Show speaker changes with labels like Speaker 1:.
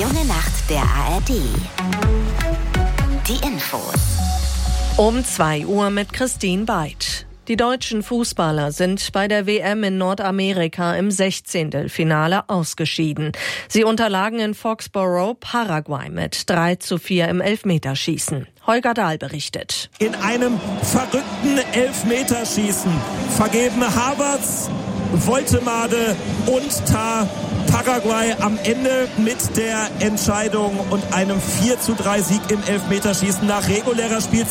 Speaker 1: junge Nacht der ARD. Die Infos.
Speaker 2: Um 2 Uhr mit Christine Beid. Die deutschen Fußballer sind bei der WM in Nordamerika im 16. Ausgeschieden. Sie unterlagen in Foxborough Paraguay mit 3:4 im Elfmeterschießen. Holger Dahl berichtet.
Speaker 3: In einem verrückten Elfmeterschießen vergeben Havertz, Woltemade und Tah Paraguay am Ende mit der Entscheidung und einem 4:3 Sieg im Elfmeterschießen nach regulärer Spielzeit.